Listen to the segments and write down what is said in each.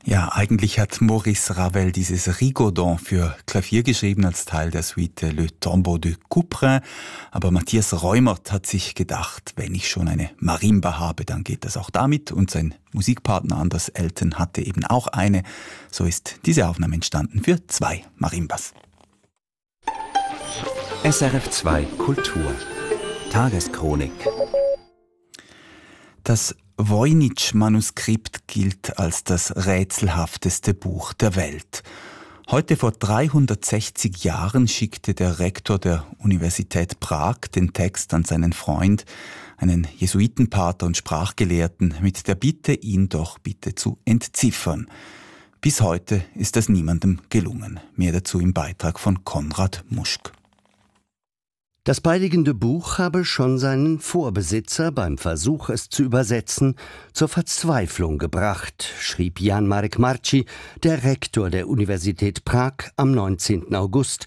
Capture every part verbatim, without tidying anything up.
Ja, eigentlich hat Maurice Ravel dieses Rigodon für Klavier geschrieben als Teil der Suite Le Tombeau de Couperin. Aber Matthias Reumert hat sich gedacht, wenn ich schon eine Marimba habe, dann geht das auch damit. Und sein Musikpartner Anders Elton hatte eben auch eine. So ist diese Aufnahme entstanden für zwei Marimbas. S R F zwei Kultur Tageschronik. Das Voynich-Manuskript gilt als das rätselhafteste Buch der Welt. Heute vor dreihundertsechzig Jahren schickte der Rektor der Universität Prag den Text an seinen Freund, einen Jesuitenpater und Sprachgelehrten, mit der Bitte, ihn doch bitte zu entziffern. Bis heute ist das niemandem gelungen. Mehr dazu im Beitrag von Konrad Muschk. Das beiliegende Buch habe schon seinen Vorbesitzer beim Versuch, es zu übersetzen, zur Verzweiflung gebracht, schrieb Jan Marek Marci, der Rektor der Universität Prag, am neunzehnten August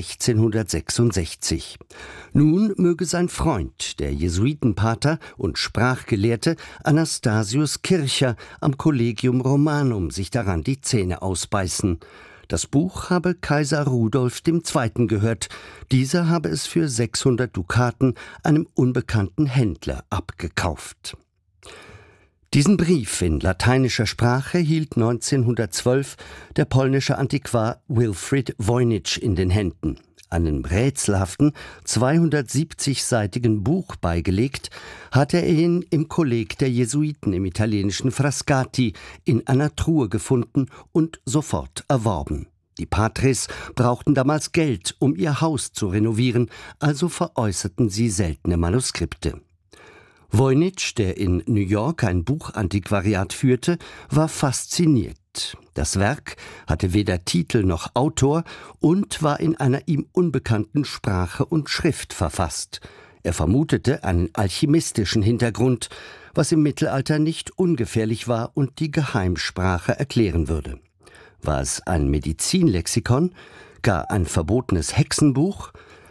sechzehnhundertsechsundsechzig. Nun möge sein Freund, der Jesuitenpater und Sprachgelehrte Anastasius Kircher am Collegium Romanum, sich daran die Zähne ausbeißen. Das Buch habe Kaiser Rudolf der Zweite gehört. Dieser habe es für sechshundert Dukaten einem unbekannten Händler abgekauft. Diesen Brief in lateinischer Sprache hielt neunzehnhundertzwölf der polnische Antiquar Wilfrid Voynich in den Händen. Einem rätselhaften, zweihundertsiebzigseitigen Buch beigelegt, hatte er ihn im Kolleg der Jesuiten im italienischen Frascati in einer Truhe gefunden und sofort erworben. Die Patres brauchten damals Geld, um ihr Haus zu renovieren, also veräußerten sie seltene Manuskripte. Voynich, der in New York ein Buchantiquariat führte, war fasziniert. Das Werk hatte weder Titel noch Autor und war in einer ihm unbekannten Sprache und Schrift verfasst. Er vermutete einen alchemistischen Hintergrund, was im Mittelalter nicht ungefährlich war und die Geheimsprache erklären würde. War es ein Medizinlexikon, gar ein verbotenes Hexenbuch?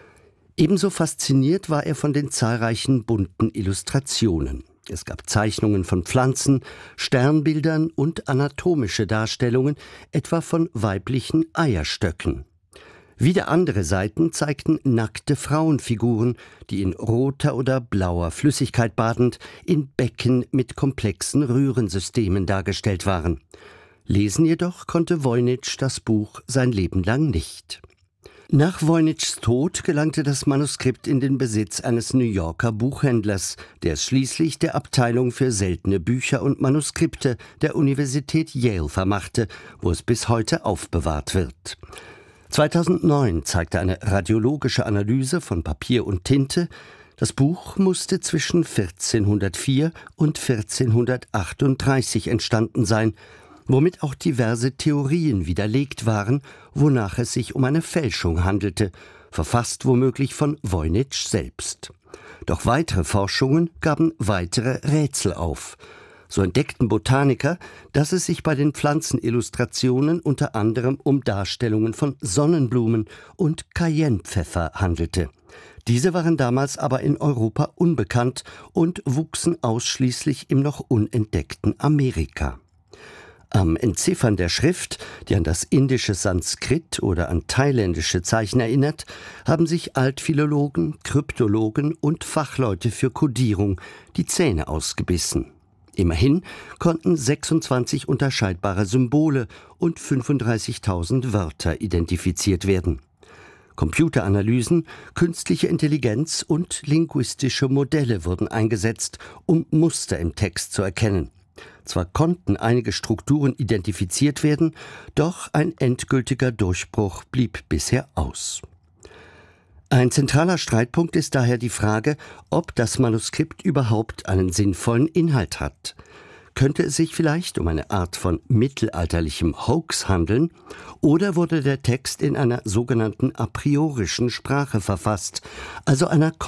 Ebenso fasziniert war er von den zahlreichen bunten Illustrationen. Es gab Zeichnungen von Pflanzen, Sternbildern und anatomische Darstellungen, etwa von weiblichen Eierstöcken. Wieder andere Seiten zeigten nackte Frauenfiguren, die in roter oder blauer Flüssigkeit badend in Becken mit komplexen Röhrensystemen dargestellt waren. Lesen jedoch konnte Voynich das Buch sein Leben lang nicht. Nach Voynichs Tod gelangte das Manuskript in den Besitz eines New Yorker Buchhändlers, der es schließlich der Abteilung für seltene Bücher und Manuskripte der Universität Yale vermachte, wo es bis heute aufbewahrt wird. zweitausendneun zeigte eine radiologische Analyse von Papier und Tinte, das Buch musste zwischen vierzehnhundertvier und vierzehnhundertachtunddreißig entstanden sein, womit auch diverse Theorien widerlegt waren, wonach es sich um eine Fälschung handelte, verfasst womöglich von Voynich selbst. Doch weitere Forschungen gaben weitere Rätsel auf. So entdeckten Botaniker, dass es sich bei den Pflanzenillustrationen unter anderem um Darstellungen von Sonnenblumen und Cayennepfeffer handelte. Diese waren damals aber in Europa unbekannt und wuchsen ausschließlich im noch unentdeckten Amerika. Am Entziffern der Schrift, die an das indische Sanskrit oder an thailändische Zeichen erinnert, haben sich Altphilologen, Kryptologen und Fachleute für Kodierung die Zähne ausgebissen. Immerhin konnten sechsundzwanzig unterscheidbare Symbole und fünfunddreißigtausend Wörter identifiziert werden. Computeranalysen, künstliche Intelligenz und linguistische Modelle wurden eingesetzt, um Muster im Text zu erkennen. Zwar konnten einige Strukturen identifiziert werden, doch ein endgültiger Durchbruch blieb bisher aus. Ein zentraler Streitpunkt ist daher die Frage, ob das Manuskript überhaupt einen sinnvollen Inhalt hat. Könnte es sich vielleicht um eine Art von mittelalterlichem Hoax handeln, oder wurde der Text in einer sogenannten a priorischen Sprache verfasst, also einer